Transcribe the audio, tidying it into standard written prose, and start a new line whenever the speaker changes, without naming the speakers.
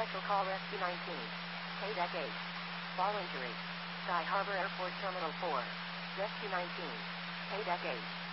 Special call Rescue 19. KDEC 8. Ball injury. Sky Harbor Airport Terminal 4. Rescue 19. KDEC 8.